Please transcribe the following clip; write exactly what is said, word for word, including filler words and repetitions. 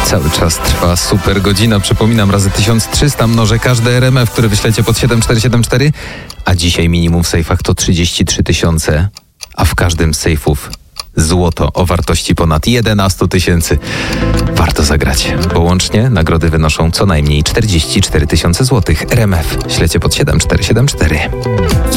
Cały czas trwa super godzina. Przypominam, razy tysiąc trzysta mnożę każde R M F, które wyślecie pod siedem cztery siedem cztery. A dzisiaj minimum w sejfach to trzydzieści trzy tysiące, a w każdym z sejfów złoto o wartości ponad jedenaście tysięcy. Warto zagrać, bo łącznie nagrody wynoszą co najmniej czterdzieści cztery tysiące złotych. R M F ślecie pod siedem cztery siedem cztery.